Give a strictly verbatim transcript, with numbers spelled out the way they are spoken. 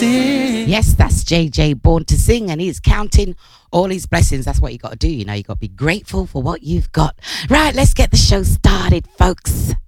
sing. Yes, that's J J, born to sing, and he's counting all his blessings. That's what you got to do. You know, you got to be grateful for what you've got. Right, let's get the show started, folks.